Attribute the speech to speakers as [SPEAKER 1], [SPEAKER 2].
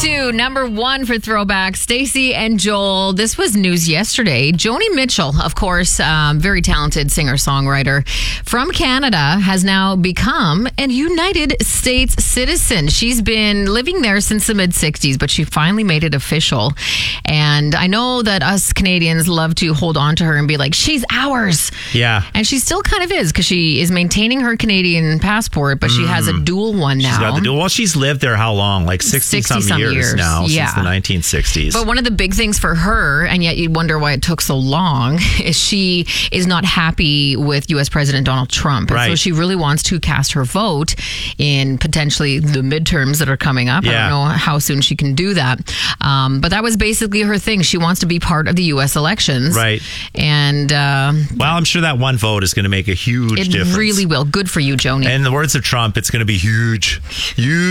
[SPEAKER 1] to number one for throwback, Stacey and Joel. This was news yesterday. Joni Mitchell, of course, very talented singer-songwriter from Canada, has now become a United States citizen. She's been living there since the mid-'60s, but she finally made it official. And I know that us Canadians love to hold on to her and be like, she's ours.
[SPEAKER 2] Yeah.
[SPEAKER 1] And she still kind of is, because she is maintaining her Canadian passport, but she has a dual one now.
[SPEAKER 2] She's got the dual. Well, she's lived there how long? Like 60-some years now, since the 1960s.
[SPEAKER 1] But one of the big things for her, and yet you'd wonder why it took so long, is she is not happy with U.S. President Donald Trump. And so she really wants to cast her vote in potentially the midterms that are coming up. I don't know how soon she can do that. But that was basically her thing. She wants to be part of the U.S. elections.
[SPEAKER 2] Right.
[SPEAKER 1] And
[SPEAKER 2] well, I'm sure that one vote is going to make a huge difference.
[SPEAKER 1] It really will. Good for you, Joni.
[SPEAKER 2] In the words of Trump, it's going to be huge. Huge.